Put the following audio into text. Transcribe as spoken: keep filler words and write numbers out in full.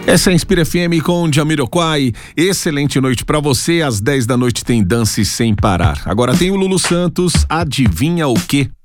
Essa é a Inspira F M com Jamiroquai. Excelente noite pra você. Às dez da noite tem Dance Sem Parar. Agora tem o Lulu Santos. Adivinha o quê?